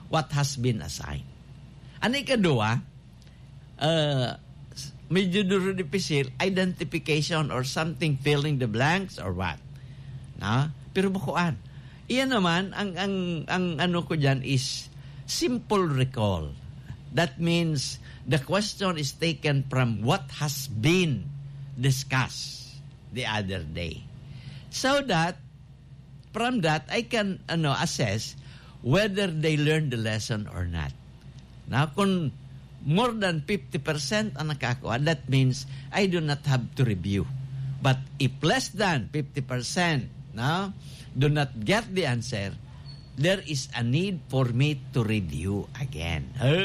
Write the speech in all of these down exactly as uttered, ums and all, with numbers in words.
what has been assigned. Ano ikadua, uh, medyo duro difficile, identification or something filling the blanks or what. No? Pero bukuan. Iyan naman, ang, ang, ang ano ko dyan is simple recall. That means the question is taken from what has been discussed the other day. So that, from that, I can ano, assess whether they learned the lesson or not. Now, kung more than fifty percent ang nakakuha, that means I do not have to review. But if less than fifty percent no, do not get the answer, there is a need for me to review again.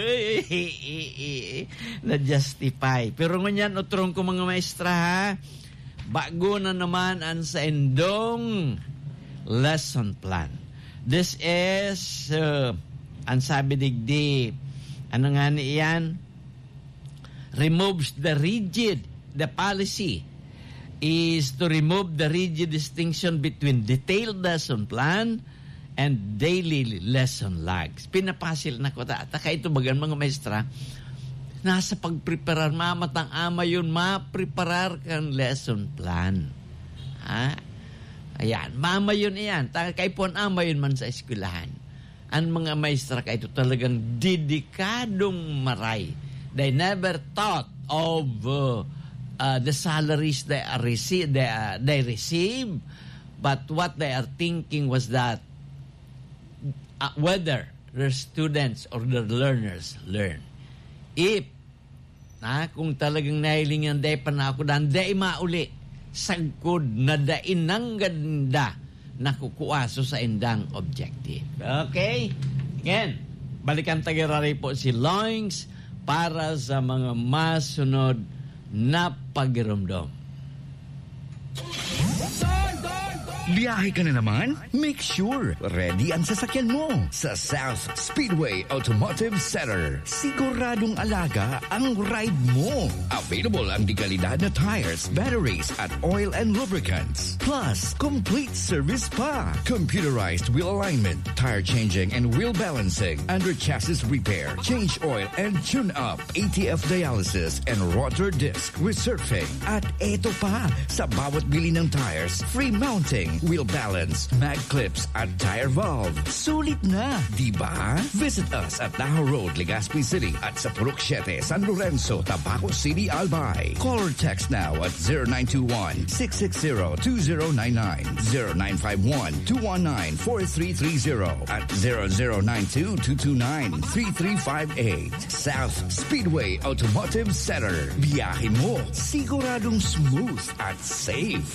Na-justify. Pero ngunyan, utrong ko mga maestra ha, bago na naman ang sa endong lesson plan. This is, uh, ang sabi digdi, ano nga niyan? Removes the rigid, the policy is to remove the rigid distinction between detailed lesson plan and daily lesson logs. Pinapasil na ko ta. Taka ito bagan mga maestra, nasa pagpreparar, mamatang ama yun, mapreparar kang lesson plan. Ha? Ayan, mama yun iyan. Taka kay pon ama yun man sa eskwelahan. Ang mga maestra ka ito talagang dedikadong maray. They never thought of uh, uh, the salaries they, are receive, they, uh, they receive, but what they are thinking was that uh, whether their students or their learners learn. If, na, kung talagang nahiling yan, day pa na ako, dan day mauli, sagkod na dain ng ganda, nakukuaso sa indang objective. Okay? Again, balikan tagarari po si Loings para sa mga masunod na pagirumdom. Biyahe ka na naman? Make sure ready ang sasakyan mo sa South Speedway Automotive Center. Siguradong alaga ang ride mo. Available ang dekalidad na tires, batteries at oil and lubricants. Plus, complete service pa. Computerized wheel alignment, tire changing and wheel balancing, under chassis repair, change oil and tune up, A T F dialysis and rotor disc resurfacing. At eto pa, sa bawat bili ng tires, free mounting, wheel balance, mag clips at tire valve. Sulit na, di ba? Visit us at Tahoe Road, Legazpi City at sa Purok Siete, San Lorenzo, Tabaco City, Albay. Call or text now at zero nine two one, six six zero, two zero nine nine, zero nine five one, two one nine, four three three zero at zero zero nine two, two two nine, three three five eight. South Speedway Automotive Center. Biyahe mo, siguradong smooth at safe.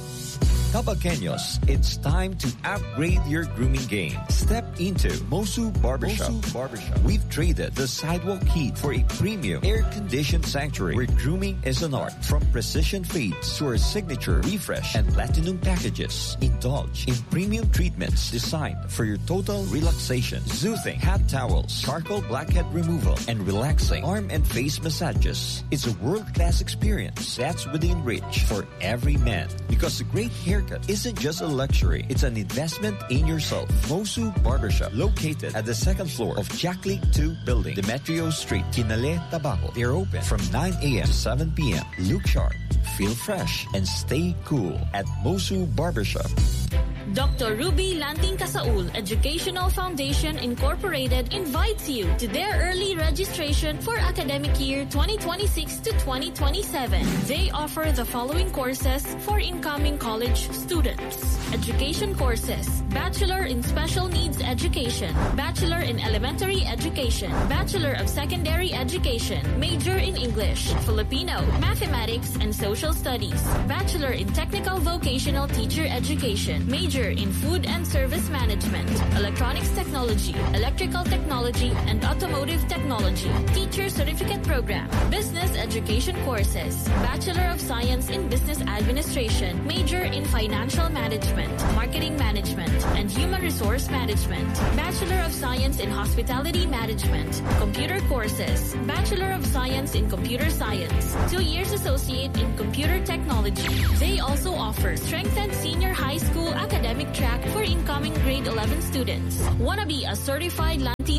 Tabaqueños, it's time to upgrade your grooming game. Step into Mosu Barbershop. Mosu Barbershop. We've traded the sidewalk heat for a premium air-conditioned sanctuary where grooming is an art. From precision fades to our signature refresh and platinum packages. Indulge in premium treatments designed for your total relaxation. Soothing hot towels, charcoal blackhead removal, and relaxing arm and face massages. It's a world-class experience that's within reach for every man. Because a great hair isn't just a luxury, it's an investment in yourself. Mosu Barbershop, located at the second floor of Jack League two building, Demetrio Street, Kinale, Tabaco. They're open from nine a.m. to seven p.m. Look sharp, feel fresh, and stay cool at Mosu Barbershop. Doctor Ruby Lanting Casaul Educational Foundation Incorporated invites you to their early registration for academic year twenty twenty-six to twenty twenty-seven. They offer the following courses for incoming college students. Education courses: Bachelor in Special Needs Education, Bachelor in Elementary Education, Bachelor of Secondary Education, Major in English, Filipino, Mathematics, and Social Studies, Bachelor in Technical Vocational Teacher Education, Major in Food and Service Management, Electronics Technology, Electrical Technology, and Automotive Technology, Teacher Certificate Program, Business Education courses, Bachelor of Science in Business Administration, Major in Financial Management, Marketing Management, and Human Resource Management, Bachelor of Science in Hospitality Management, Computer courses, Bachelor of Science in Computer Science, two years Associate in Computer Technology. They also offer strengthened senior high school academic track for incoming grade eleven students. Wanna be a certified Lantinian?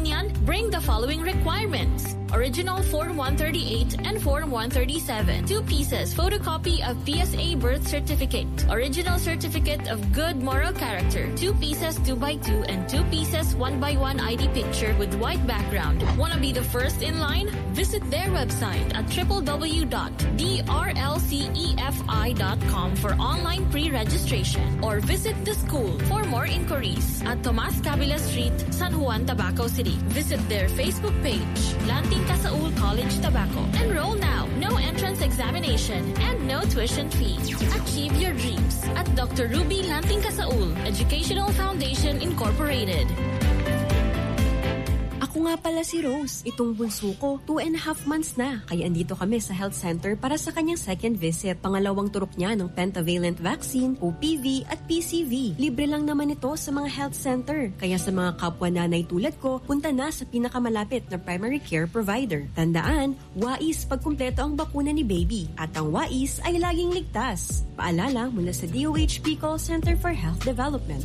Bring the following requirements: original Form one thirty-eight and Form one thirty-seven, two pieces photocopy of P S A birth certificate, original certificate of good moral character, two pieces two by two and two pieces one by one I D picture with white background. Wanna be the first in line? Visit their website at w w w dot d r l c e f i dot com for online pre-registration, or visit the school for more inquiries at Tomas Cabila Street, San Juan, Tabaco City. Visit their Facebook page, Lanting Casaul College Tabaco. Enroll now. No entrance examination and no tuition fees. Achieve your dreams at Doctor Ruby Lanting Casaul Educational Foundation Incorporated. Ako nga pala si Rose. Itong bunso ko, two and a half months na. Kaya andito kami sa health center para sa kanyang second visit. Pangalawang turok niya ng pentavalent vaccine, O P V at P C V. Libre lang naman ito sa mga health center. Kaya sa mga kapwa nanay tulad ko, punta na sa pinakamalapit na primary care provider. Tandaan, wais pag kumpleto ang bakuna ni baby. At ang wais ay laging ligtas. Paalala mula sa D O H P Call Center for Health Development.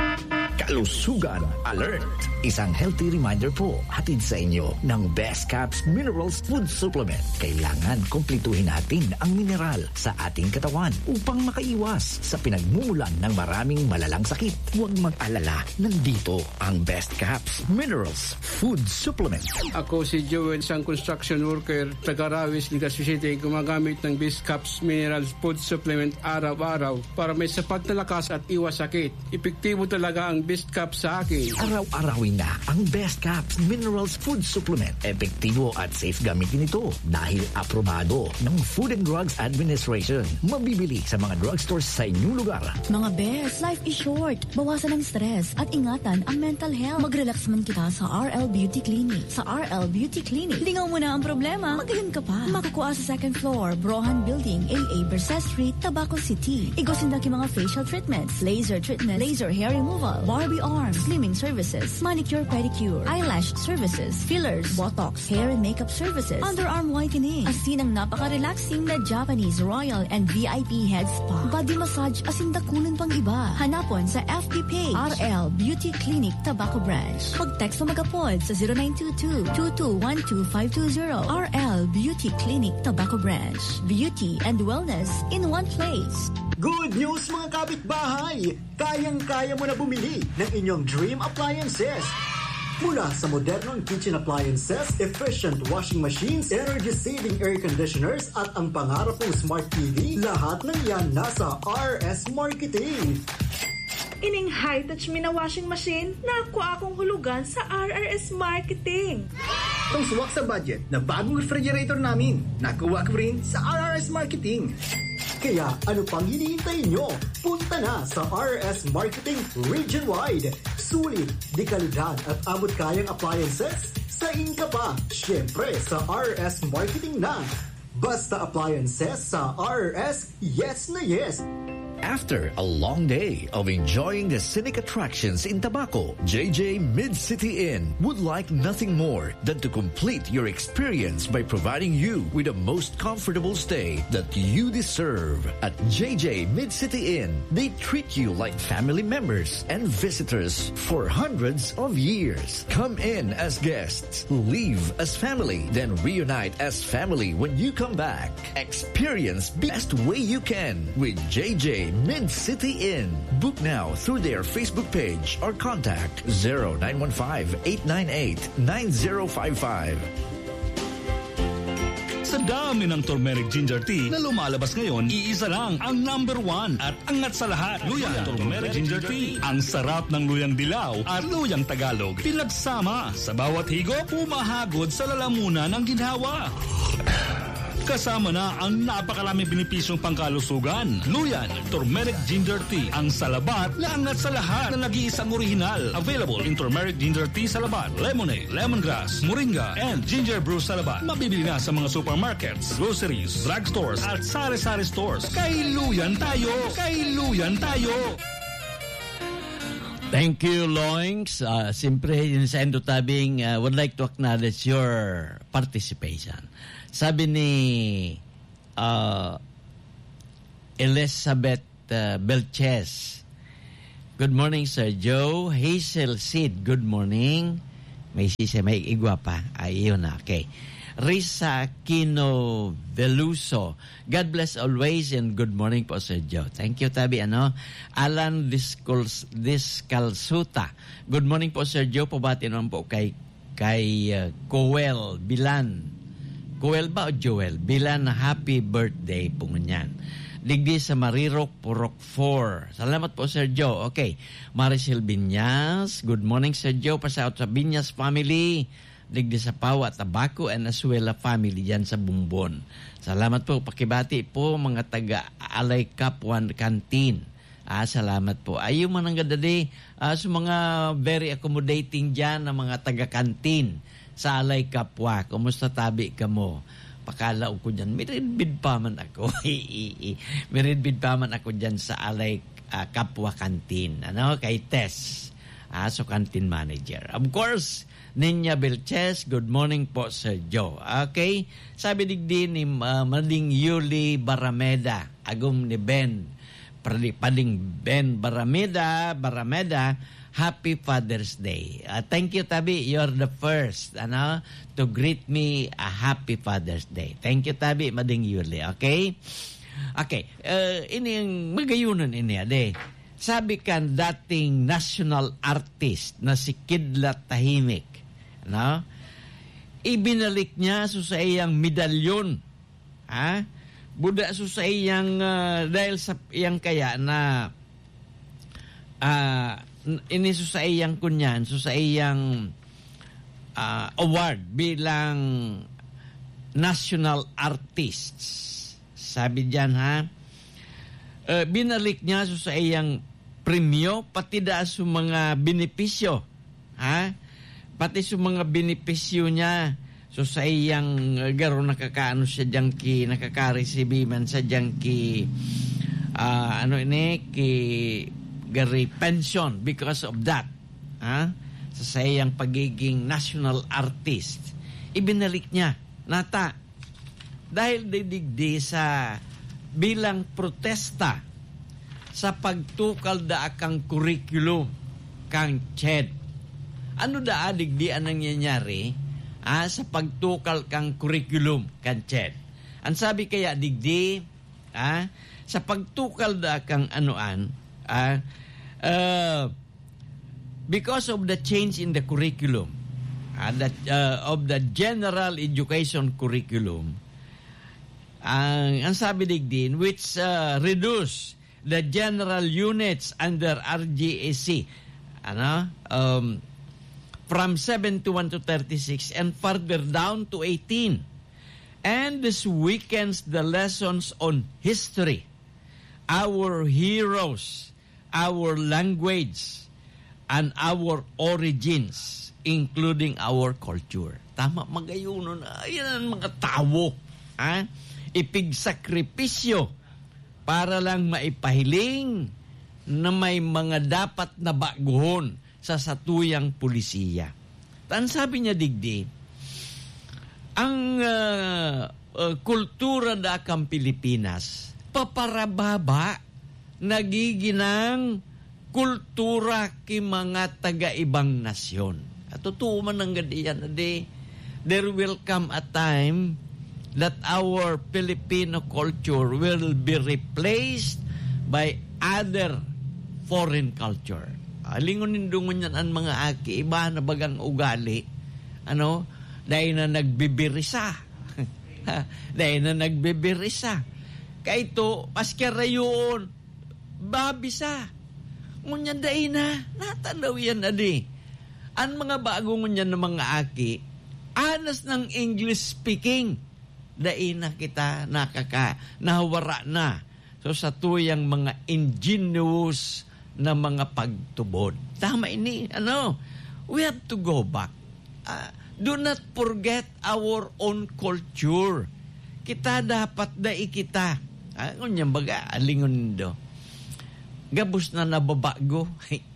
Kalusugan Alert! Isang healthy reminder po hatid sa inyo ng Best Caps Minerals Food Supplement. Kailangan kumpletuhin natin ang mineral sa ating katawan upang makaiwas sa pinagmumulan ng maraming malalang sakit. Huwag mag-alala, nandito ang Best Caps Minerals Food Supplement. Ako si Joel, isang construction worker, taga-Rawis, Legazpi City, gumagamit ng Best Caps Minerals Food Supplement araw-araw para may sapat na lakas at iwas sakit. Epektibo talaga ang Best Caps sa akin. Araw-arawin na ang Best Caps Minerals Food Supplement. Epektibo at safe gamitin ito dahil aprobado ng Food and Drugs Administration. Mabibili sa mga drugstores sa inyong lugar. Mga best, life is short. Bawasan ang stress at ingatan ang mental health. Mag-relax man kita sa R L Beauty Clinic. Sa R L Beauty Clinic, lingaw mo na ang problema, magaling ka pa. Makukuha sa second floor, Brohan Building, A A Berset Street, Tabaco City. Igosin na mga facial treatments, laser treatment, laser hair removal, Barbie arms, slimming services, manicure pedicure, eyelash services, fillers, botox, hair and makeup services, underarm whitening, asin ang napaka-relaxing na Japanese Royal and V I P head spa, body massage asin dakunan pang iba. Hanapon sa F B page R L Beauty Clinic Tabaco Branch. Mag-text o mag-apod sa zero nine two two, two two one two five two zero. R L Beauty Clinic Tabaco Branch. Beauty and wellness in one place. Good news mga kapitbahay! Kayang-kaya mo na bumili ng inyong dream appliances. Mula sa modernong kitchen appliances, efficient washing machines, energy-saving air conditioners at ang pangarap mong smart T V, lahat ng yan nasa R S Marketing. Ining high-touch mi na washing machine, nakuha akong hulugan sa R R S Marketing. Itong suwak sa budget na bagong refrigerator namin, nakuha ko rin sa R R S Marketing. Kaya ano pang hinihintay nyo? Punta na sa R S Marketing region-wide. Sulit, dekalidad at abot kayang appliances? Sa inka pa, syempre sa R S Marketing na. Basta appliances sa R R S, yes na yes. After a long day of enjoying the scenic attractions in Tabaco, J J Mid-City Inn would like nothing more than to complete your experience by providing you with the most comfortable stay that you deserve. At J J Mid-City Inn, they treat you like family members and visitors for hundreds of years. Come in as guests, leave as family, then reunite as family when you come back. Experience best way you can with J J Mid-City Inn. Book now through their Facebook page or contact zero nine one five, eight nine eight, nine zero five five. Sa dami ng turmeric ginger tea na lumalabas ngayon, iisa lang ang number one at angat sa lahat. Luyang turmeric ginger tea. Ang sarap ng luyang dilaw at luyang Tagalog. Pinagsama sa bawat higop, pumahagod sa lalamunan ng ginhawa. Kasama na ang napakaraming benepisyong pangkalusugan. Luyan, turmeric ginger tea. Ang salabat na angat sa lahat na nag-iisang orihinal. Available in turmeric ginger tea salabat, lemonade, lemongrass, moringa, and ginger brew salabat. Mabibili na sa mga supermarkets, groceries, drugstores, at sari-sari stores. Kay Luyan tayo! Kay Luyan tayo! Thank you, Loings. Uh, Siyempre, yun sa Endo Tabing, uh, would like to acknowledge your participation. Sabi ni uh, Elizabeth uh, Belches, good morning, Sir Joe. Hazel Sid, good morning. May sisi, may igwa pa. Ayun na, okay. Risa Kino Veluso. God bless always and good morning po, Sir Joe. Thank you, Tabi. Ano? Alan Discals, Discalsuta. Good morning po, Sir Joe. Pabati naman po kay, kay uh, Coel Bilan. Coel ba o Joel? Bilan, happy birthday po nyan. Digdi sa Marirok, Purok four. Salamat po, Sir Joe. Okay. Maricel Binyas. Good morning, Sir Joe. Pasaot sa Binyas family. Digdi sa Pawa, Tabaco, and Asuela family dyan sa Bumbon. Salamat po. Pakibati po mga taga Alay Kapwan Canteen. Ah, salamat po. Ayaw man ang gadadi ah, sa mga very accommodating dyan na mga taga canteen sa Alay Kapwa. Kumusta tabi ka mo? Pakalaw ko dyan. Miridbid pa man ako. Miridbid pa man ako dyan sa Alay uh, Kapwa Canteen. Ano? Kay Tess. Ah, so canteen manager. Of course, Ninya Belches, good morning po, Sir Joe. Okay? Sabi digdi ni uh, Mading Yuli Barameda, agum ni Ben, Pading Ben Barameda, Barameda, Happy Father's Day. Uh, thank you, Tabi. You're the first ano, to greet me a Happy Father's Day. Thank you, Tabi, Mading Yuli. Okay? Okay. Uh, ini yung magayunan ini, ade. Sabi kan dating national artist na si Kidlat Tahimik, no? Ibinalik niya so sa iyang medalyon. Ha? Buda so sa iyang uh, dahil sa iyang kaya na uh, ini so sa iyang kunyan, so sa iyang uh, award bilang national artists. Sabi diyan, ha? Uh, binalik niya so sa iyang premyo pati da sa mga benepisyo, ha? Pati sa mga benepisyo niya so sa iyang uh, garo nakakaano siya diyan ki nakaka-receive man sa diyan ki uh, ano ini ki gari pension because of that, ha? So, sa iyang pagiging national artist ibinalik niya nata dahil didigdi sa bilang protesta sa pagtukal da akang curriculum kang C H E D. Ano da adigdi ang nangyayari ah, sa pagtukal kang curriculum kang C H E D? Ang sabi kaya digdi ah, sa pagtukal da kang anuan ah, uh, because of the change in the curriculum ah, that, uh, of the general education curriculum, ang ang sabi digdin which uh, reduce the general units under R G A C ano um, from seventy-one to thirty-six and further down to eighteen, and this weakens the lessons on history, our heroes, our language, and our origins, including our culture. Tama, magayuno na yan ang mga tawo, ha? Ipigsakripisyo para lang maipahiling na may mga dapat na baguhon sa satuyang pulisiya. Tan sabi niya digdi, ang uh, uh, kultura da kang Pilipinas paparababa nagiginang kultura ki mga taga-ibang nasyon. At totoo man ang gadiyan, ade, there will come a time that our Filipino culture will be replaced by other foreign culture. Alingon nindungon yan ang mga aki, iba na bagang ugali. Ano? Dahil na nagbibirisa. Dahil na nagbibirisa. Kaya ito, paskara yun, babisa. Ngunyan dahil na, natanaw yan adi. Ang mga bagong ngunyan ng mga aki, anas ng English speaking, dahil na kita nakaka, nahawara na. So sa tuyang mga ingenious na mga pagtubod. Tama ini, ano? We have to go back. Uh, do not forget our own culture. Kita dapat da ikita. Ah, ngunyang baga, alingon do. Gabos na nababago.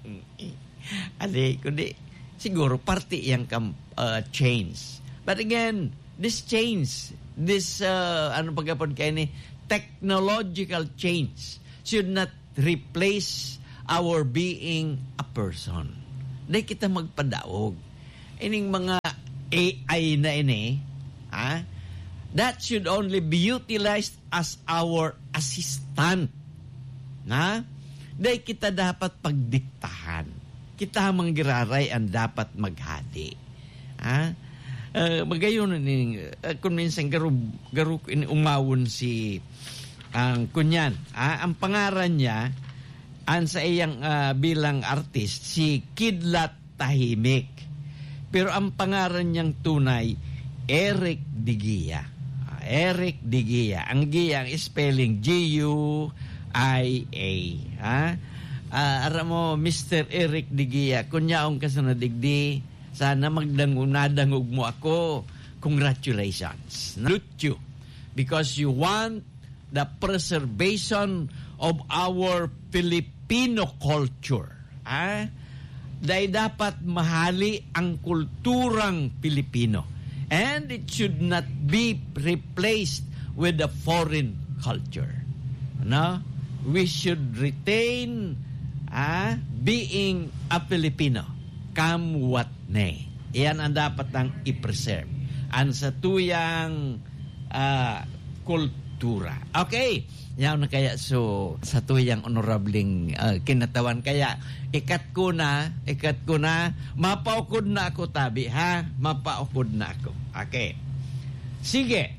Adi, kundi, siguro, party yang kam, uh, change. But again, this change, this, uh, ano pagkapon kayo ni, technological change should not replace our being a person. Dahil kita magpadaog. ining mga A I na ini, ha? That should only be utilized as our assistant. Na? Dahil kita dapat pagdiktahan. Kita manggiraray ang dapat maghati. Ha? Uh, magayon ni uh, kung minsan garu garu ini umawon si ang uh, kunyan. Ah, ang pangaran niya an sa iyang uh, bilang artist si Kidlat Tahimik. Pero ang pangaran niyang tunay Eric Digia. Uh, Eric Digia. Ang Gia ang spelling G U I A. Ha? Uh, ara mo Mister Eric Digia, kunyaong ka sa nadigdi, sana magdangog nadangog mo ako. Congratulations. Salute you because you want the preservation of our Filipino culture. Ah? Dahil dapat mahali ang kulturang Pilipino. And it should not be replaced with a foreign culture. No? We should retain ah, being a Filipino. Come what may. Iyan ang dapat nang i-preserve. Ang sa tuyang uh, kultura. Okay. Yan na kaya so sa tuyang honorabling uh, kinatawan. Kaya ikat ko na, ikat ko na, mapaukod na ako tabi, ha? Mapaukod na ako. Okay. Sige.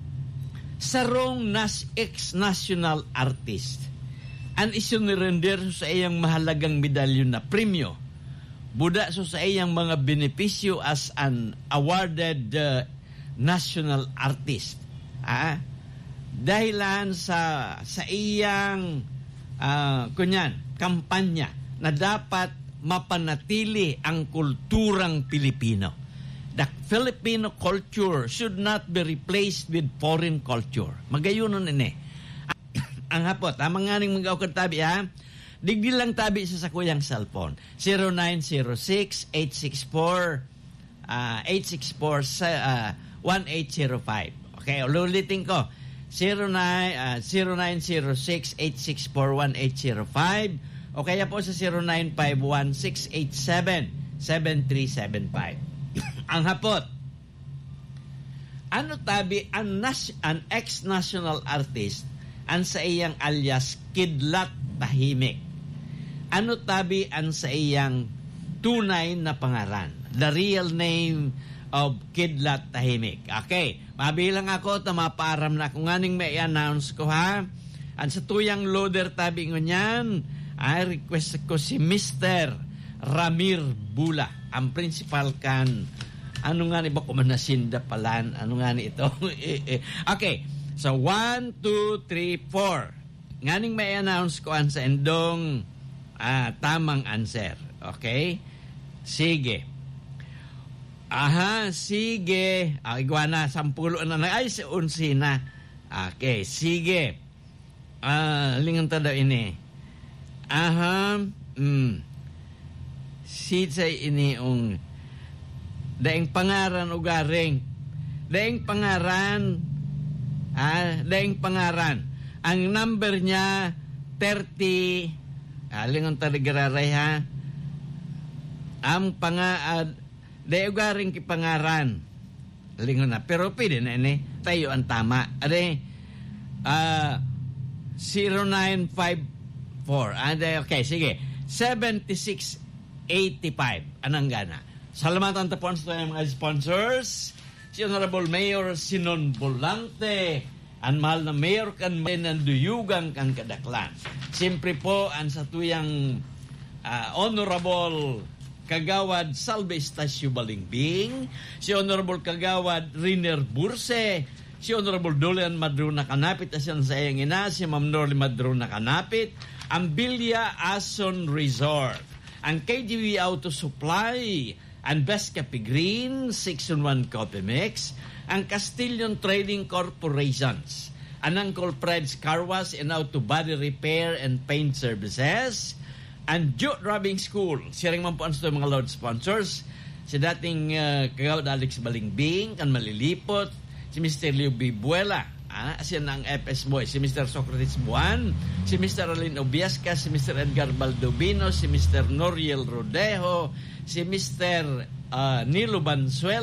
Sarong nas ex-national artist. An iso nirender sa iyang mahalagang medalyon na premyo. Buda so sa iyang mga benepisyo as an awarded uh, national artist. Ah? Dahilan sa sa iyang uh, kunyan, kampanya na dapat mapanatili ang kulturang Pilipino. The Filipino culture should not be replaced with foreign culture. Magayunon ini. Ang hapot, ha? Mga ning mga tabi, ha? Digdi lang tabi sa sakuyang cellphone. zero nine zero six, eight six four, eight six four, one eight zero five. Okay, ulitin ko. zero nine zero six, eight six four, one eight zero five o kaya po sa zero nine five one, six eight seven, seven three seven five. Ang hapot, ano tabi ang, nas- ang ex-national artist ang sa iyang alias Kidlat Tahimik? Ano tabi ang sa iyang tunay na pangaran? The real name of Kidlat Tahimik. Okay, mabilang ako, tamaparam na kung aning may i-announce ko, ha? Ang sa tuyang loader tabi ko niyan, ay request ko si Mister Ramir Bula, ang principal kan. Ano nga ni ba kumanasinda palan? Ano nga ni ito? Okay, so one, two, three, four. Nganing may i-announce ko ang sa endong ah, tamang answer. Okay? Sige. Aha, sige. Ah, iguana, sampulo na na. Ay, si unsi na. Okay, sige. Ah, lingan ta daw ini. Aha, mm. Si say ini ung daing pangaran o garing. Daing pangaran, ah, daing pangaran. Ang number niya, thirty. Ah, lingan ta nagararay, ha? Ang pangaad, dayo garing kipangaran. Lingon na. Pero pwede na ini. Tayo ang tama. Ade, uh, zero nine five four. Ade, okay, sige. seventy-six eighty-five. Anong gana? Salamatan tapon sa mga sponsors. Si Honorable Mayor Sinon Bolante. Ang mahal na mayor kan nanduyugang kang kadaklan. Siyempre po, ang sa tuyang uh, Honorable Kagawad Salve Estacio Balingbing, si Honorable Kagawad Riner Burse, si Honorable Dolian Madrona Kanapit, asyan sa iyang ina, si Ma'am Norly Madrona Kanapit, ang Bilya Ason Resort, ang K G B Auto Supply, ang Best Cafe Green, six in one Coffee Mix, ang Castilian Trading Corporations, ang Uncle Fred's Car Wash and Auto Body Repair and Paint Services, and Joe Driving School. Siya rin man po ang mga Lord sponsors. Si dating uh, Kagawad Alex Balingbing, kan Malilipot, si Mister Leo Bibuela, Ah, siya na ang F S Boy. Si Mister Socrates Buan, si Mister Alin Obiasca, si Mister Edgar Baldovino, si Mister Noriel Rodejo, si Mister uh, Nilo Bansuel,